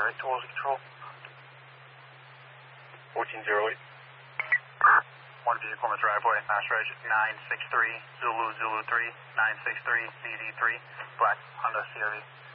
direct towards control. 1408. One vehicle on the driveway, Mass Reg 963, Zulu 3, 963, ZZ3, black Honda CRV.